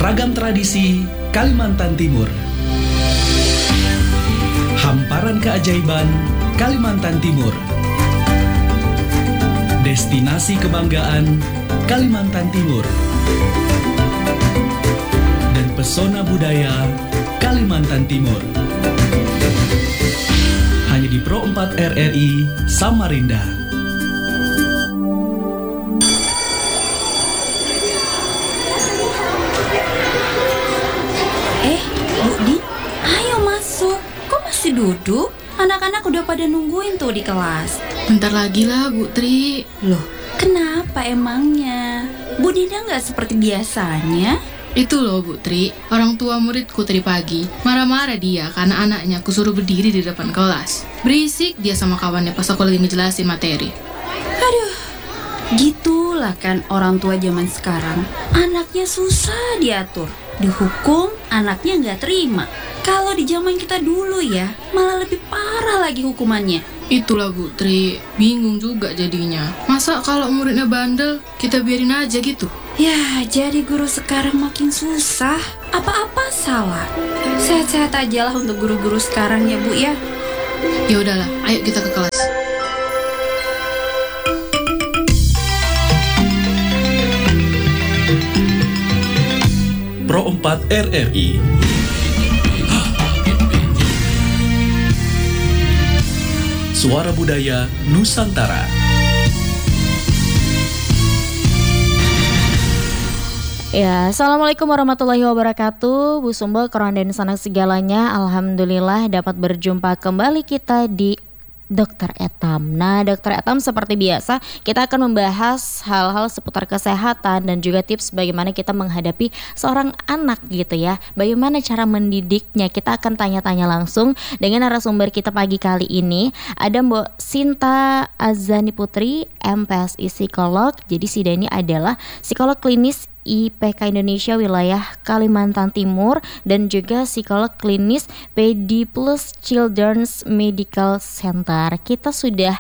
Ragam tradisi Kalimantan Timur. Hamparan keajaiban Kalimantan Timur. Destinasi kebanggaan Kalimantan Timur. Dan pesona budaya Kalimantan Timur. Hanya di Pro 4 RRI Samarinda. Budi, ayo masuk. Kok masih duduk? Anak-anak udah pada nungguin tuh di kelas. Bentar lagi lah, Bu Tri. Loh, kenapa emangnya? Bu Dinda nggak seperti biasanya? Itu loh, Bu Tri, orang tua muridku tadi pagi marah-marah dia karena anaknya kusuruh berdiri di depan kelas. Berisik dia sama kawannya pas aku lagi ngejelasin materi. Aduh, gitulah kan orang tua zaman sekarang. Anaknya susah diatur. Dihukum, anaknya nggak terima. Kalau di zaman kita dulu ya, malah lebih parah lagi hukumannya. Itulah Bu Tri, bingung juga jadinya. Masa kalau muridnya bandel, kita biarin aja gitu? Ya, jadi guru sekarang makin susah. Apa-apa salah. Sehat-sehat aja lah untuk guru-guru sekarang ya, Bu ya. Ya udahlah, ayo kita ke kelas. Pro 4 RRI. Suara Budaya Nusantara. Ya, Assalamualaikum warahmatullahi wabarakatuh. Bu Sumba, Koran dan Sanak segalanya. Alhamdulillah dapat berjumpa kembali kita di Dokter Etam. Nah, Dokter Etam seperti biasa kita akan membahas hal-hal seputar kesehatan dan juga tips bagaimana kita menghadapi seorang anak gitu ya. Bagaimana cara mendidiknya, kita akan tanya-tanya langsung dengan narasumber kita pagi kali ini. Ada Mbak Sinta Azani Putri, MPSI psikolog. Jadi Sida ini adalah psikolog klinis IPK Indonesia wilayah Kalimantan Timur dan juga psikolog klinis PD Plus Children's Medical Center. Kita sudah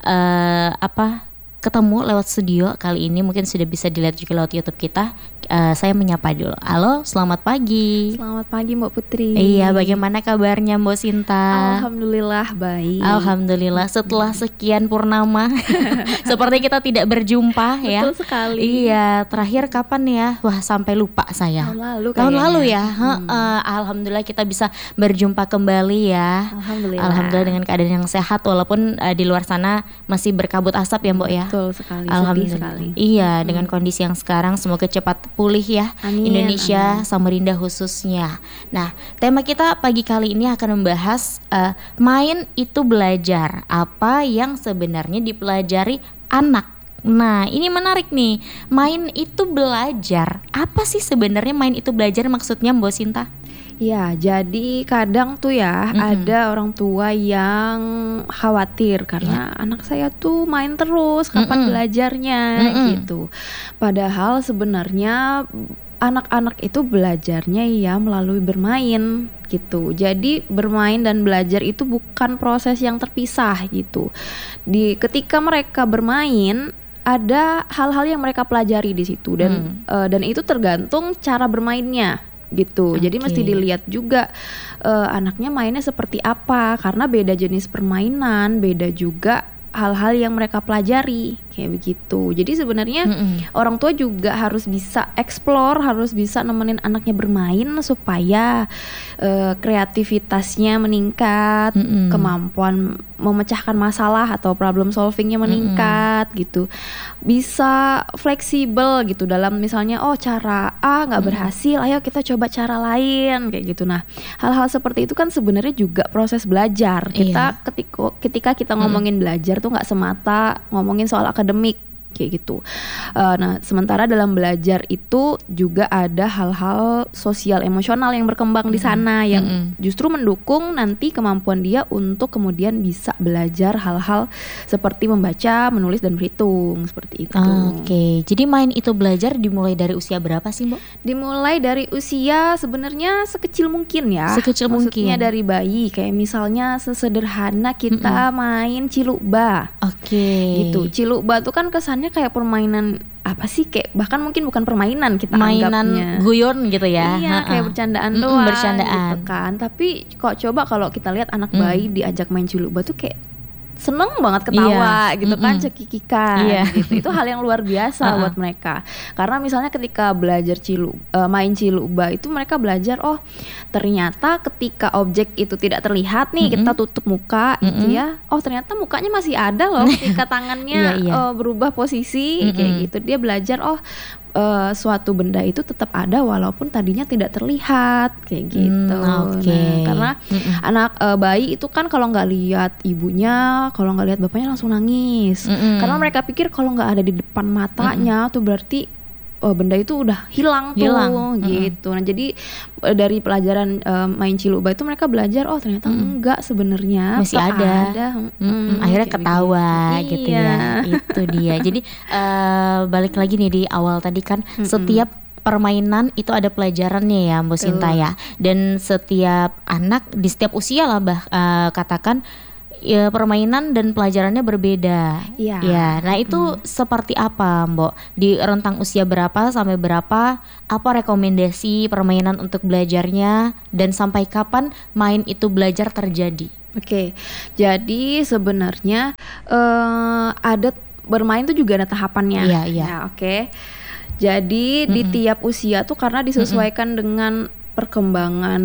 ketemu lewat studio kali ini, mungkin sudah bisa dilihat juga lewat YouTube kita. Saya menyapa dulu. Halo, selamat pagi. Selamat pagi Mbak Putri. Iya, bagaimana kabarnya Mbak Sinta? Alhamdulillah baik. Alhamdulillah setelah sekian purnama seperti kita tidak berjumpa ya. Betul sekali. Iya, terakhir kapan ya? Wah, sampai lupa saya. Tahun lalu Tahun kayaknya. lalu ya. Alhamdulillah kita bisa berjumpa kembali ya. Alhamdulillah dengan keadaan yang sehat walaupun di luar sana masih berkabut asap ya Mbak ya. Betul sekali. Alhamdulillah. Sedih sekali. Iya, dengan kondisi yang sekarang semoga cepat pulih ya. Amin, Indonesia, amin. Samarinda khususnya. Nah, tema kita pagi kali ini akan membahas main itu belajar. Apa yang sebenarnya dipelajari anak. Nah, ini menarik nih. Main itu belajar. Apa sih sebenarnya main itu belajar maksudnya Mbak Sinta? Ya, jadi kadang tuh ya ada orang tua yang khawatir karena anak saya tuh main terus, kapan belajarnya gitu. Padahal sebenarnya anak-anak itu belajarnya ya melalui bermain gitu. Jadi bermain dan belajar itu bukan proses yang terpisah gitu. Ketika mereka bermain ada hal-hal yang mereka pelajari di situ dan itu tergantung cara bermainnya gitu. Jadi mesti dilihat juga anaknya mainnya seperti apa karena beda jenis permainan, beda juga hal-hal yang mereka pelajari kayak begitu. Jadi sebenarnya orang tua juga harus bisa explore, harus bisa nemenin anaknya bermain supaya kreativitasnya meningkat, kemampuan memecahkan masalah atau problem solvingnya meningkat gitu. Bisa fleksibel gitu dalam misalnya cara A nggak berhasil, ayo kita coba cara lain kayak gitu. Nah, hal-hal seperti itu kan sebenarnya juga proses belajar. Kita ketika kita ngomongin belajar tuh nggak semata ngomongin soal akademik kayak gitu. Nah, sementara dalam belajar itu juga ada hal-hal sosial emosional yang berkembang di sana yang justru mendukung nanti kemampuan dia untuk kemudian bisa belajar hal-hal seperti membaca, menulis dan berhitung seperti itu. Oke, jadi main itu belajar dimulai dari usia berapa sih Mbak? Dimulai dari usia sebenarnya sekecil mungkin ya. Sekecil Maksudnya mungkin. dari bayi, kayak misalnya sesederhana kita main cilukba. Oke. Gitu. Cilukba tuh kan kesannya kayak permainan apa sih, kayak bahkan mungkin bukan permainan kita Mainan anggapnya. guyon gitu ya. Iya, kayak bercandaan Mm-mm, doang bercandaan. gitu kan. Tapi kok coba kalau kita lihat anak bayi diajak main ciluba tuh kayak seneng banget ketawa Iya. gitu kan, cekikikan Iya. gitu. Itu hal yang luar biasa buat mereka. Karena misalnya ketika belajar main ciluba itu mereka belajar, oh ternyata ketika objek itu tidak terlihat nih, kita tutup muka gitu ya. Oh ternyata mukanya masih ada loh ketika tangannya Iya, iya. berubah posisi kayak gitu. Dia belajar, oh suatu benda itu tetap ada walaupun tadinya tidak terlihat kayak gitu. Oke. Nah, karena anak bayi itu kan kalau nggak lihat ibunya, kalau nggak lihat bapaknya langsung nangis. Karena mereka pikir kalau nggak ada di depan matanya tuh berarti benda itu udah hilang tuh gitu. Nah jadi dari pelajaran main ciluba itu mereka belajar, oh ternyata enggak, sebenarnya Masih ada. Akhirnya kayak ketawa begitu. gitu Iya. ya. Itu dia. Jadi balik lagi nih di awal tadi kan, setiap permainan itu ada pelajarannya ya Mbak Sinta ya. Dan setiap anak di setiap usia lah katakan ya, permainan dan pelajarannya berbeda. Iya. Ya, nah itu seperti apa Mbok? Di rentang usia berapa sampai berapa? Apa rekomendasi permainan untuk belajarnya, dan sampai kapan main itu belajar terjadi? Oke, jadi sebenarnya ada bermain tuh juga ada tahapannya. Iya, iya. Ya, oke. Jadi di tiap usia tuh karena disesuaikan dengan perkembangan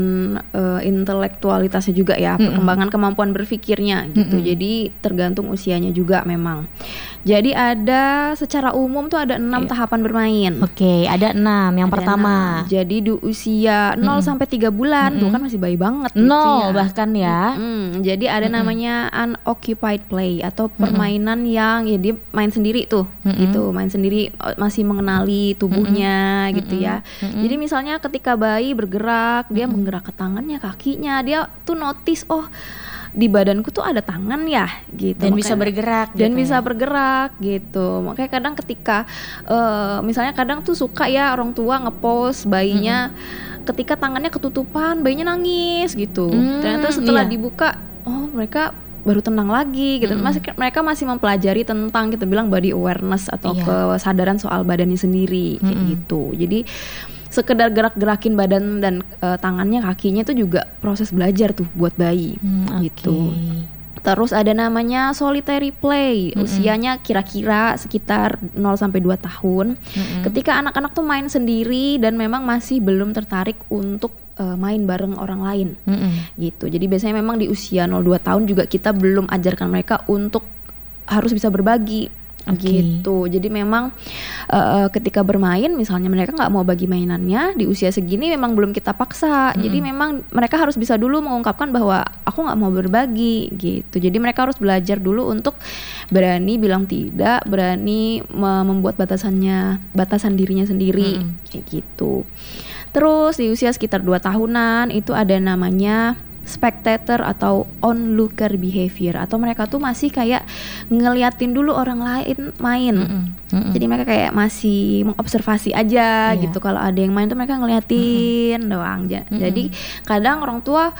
intelektualitasnya juga ya, perkembangan kemampuan berpikirnya gitu. Jadi tergantung usianya juga memang. Jadi ada secara umum tuh ada 6 tahapan bermain. Oke, ada 6. Yang Ada pertama 6. Jadi di usia 0 sampai 3 bulan tuh kan masih bayi banget gitu 0 ya. bahkan ya. Jadi ada namanya unoccupied play atau permainan yang ya dia main sendiri tuh gitu, main sendiri, masih mengenali tubuhnya gitu ya. Jadi misalnya ketika bayi bergerak, dia menggerakkan tangannya, kakinya, dia tuh notice, oh di badanku tuh ada tangan ya gitu, Dan bisa bergerak dan gitu bisa ya. bergerak gitu. Makanya kadang ketika misalnya kadang tuh suka ya orang tua ngepost bayinya ketika tangannya ketutupan, bayinya nangis gitu. Ternyata setelah iya. dibuka, oh mereka baru tenang lagi gitu. Mereka masih mempelajari tentang kita bilang body awareness atau kesadaran soal badannya sendiri kayak gitu. Jadi sekedar gerak-gerakin badan dan tangannya, kakinya itu juga proses belajar tuh buat bayi gitu. Terus ada namanya solitary play, usianya kira-kira sekitar 0 sampai 2 tahun. Ketika anak-anak tuh main sendiri dan memang masih belum tertarik untuk main bareng orang lain gitu. Jadi biasanya memang di usia 0-2 tahun juga kita belum ajarkan mereka untuk harus bisa berbagi. Gitu. Jadi memang ketika bermain misalnya mereka nggak mau bagi mainannya di usia segini, memang belum kita paksa. Jadi memang mereka harus bisa dulu mengungkapkan bahwa aku nggak mau berbagi gitu. Jadi mereka harus belajar dulu untuk berani bilang tidak, berani membuat batasan dirinya sendiri kayak gitu. Terus di usia sekitar 2 tahunan itu ada namanya spectator atau onlooker behavior, atau mereka tuh masih kayak ngeliatin dulu orang lain main. Jadi mereka kayak masih mengobservasi aja gitu. Kalau ada yang main tuh mereka ngeliatin doang. Jadi kadang orang tua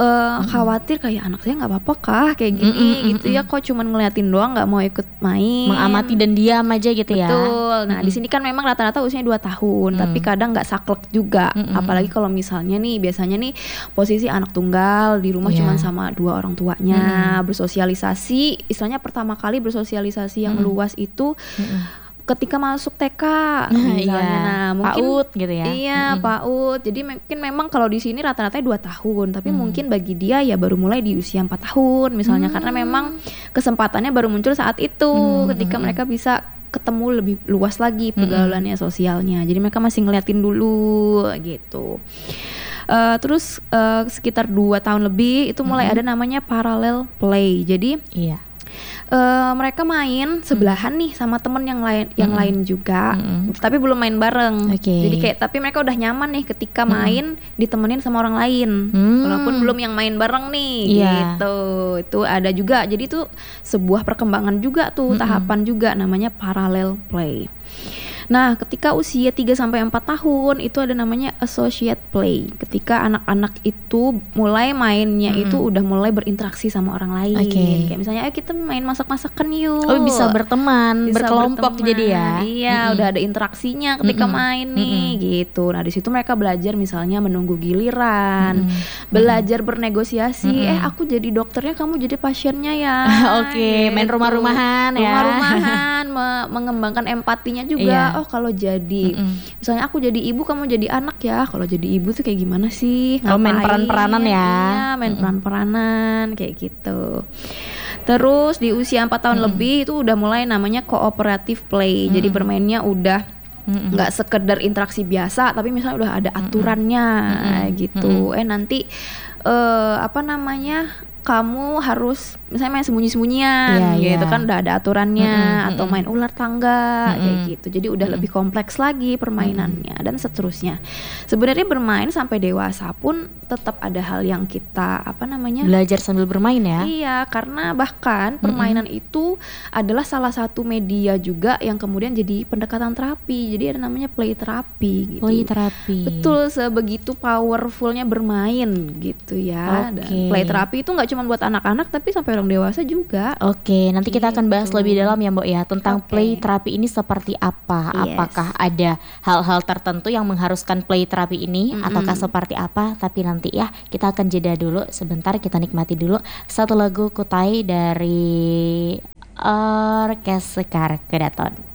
khawatir kayak anak saya nggak apa-apa kah kayak gini gitu ya, kok cuman ngeliatin doang nggak mau ikut main, Mengamati dan diam aja gitu ya. Betul. Nah di sini kan memang rata-rata usianya 2 tahun, tapi kadang nggak saklek juga. Apalagi kalau misalnya nih biasanya nih posisi anak tunggal di rumah cuma sama 2 orang tuanya, bersosialisasi, istilahnya pertama kali bersosialisasi yang luas itu ketika masuk TK misalnya. Nah mungkin PAUD gitu ya. Iya PAUD. Jadi mungkin memang kalau di sini rata-rata 2 tahun, tapi mungkin bagi dia ya baru mulai di usia 4 tahun misalnya, karena memang kesempatannya baru muncul saat itu ketika mereka bisa ketemu lebih luas lagi pergaulannya, sosialnya. Jadi mereka masih ngeliatin dulu gitu. Terus sekitar 2 tahun lebih itu mulai ada namanya parallel play. Jadi mereka main sebelahan nih sama temen yang lain juga, tapi belum main bareng. Jadi kayak tapi mereka udah nyaman nih ketika main ditemenin sama orang lain, walaupun belum yang main bareng nih gitu. Itu ada juga. Jadi itu sebuah perkembangan juga tuh, tahapan juga namanya parallel play. Nah, ketika usia 3 sampai 4 tahun itu ada namanya associate play. Ketika anak-anak itu mulai mainnya itu udah mulai berinteraksi sama orang lain. Oke. Kayak misalnya, ayo kita main masak-masakan yuk. Oh, bisa berteman, Bisa berkelompok berteman. jadi ya. Iya, udah ada interaksinya ketika main nih gitu. Nah, di situ mereka belajar misalnya menunggu giliran, belajar bernegosiasi. Aku jadi dokternya, kamu jadi pasiennya ya. Oke, main Gitu. rumah-rumahan ya. Rumah-rumahan, mengembangkan empatinya juga. Iya. Oh, kalau jadi misalnya aku jadi ibu, kamu jadi anak ya. Kalau jadi ibu tuh kayak gimana sih? Oh, main Ngapain? peran-peranan ya. Iya, main peran-peranan kayak gitu. Terus di usia 4 tahun lebih itu udah mulai namanya cooperative play. Jadi bermainnya udah nggak sekedar interaksi biasa, tapi misalnya udah ada aturannya gitu. Nanti apa namanya, kamu harus misalnya main sembunyi-sembunyian Iya, gitu iya. kan, udah ada aturannya. Atau main ular tangga kayak gitu. Jadi udah lebih kompleks lagi permainannya dan seterusnya. Sebenarnya bermain sampai dewasa pun tetap ada hal yang kita apa namanya, Belajar sambil bermain ya. iya, karena bahkan permainan itu adalah salah satu media juga yang kemudian jadi pendekatan terapi. Jadi ada namanya play terapi gitu. Play terapi. Betul, sebegitu powerfulnya bermain gitu ya. Dan Oke. play terapi itu nggak cuma buat anak-anak tapi sampai orang dewasa juga. Oke, nanti kita akan bahas Gitu. lebih dalam ya Mbok ya tentang Oke. play terapi ini seperti apa. Yes. Apakah ada hal-hal tertentu yang mengharuskan play terapi ini ataukah seperti apa? Tapi nanti ya, kita akan jeda dulu sebentar, kita nikmati dulu satu lagu Kutai dari Orkes Sekar Kedaton.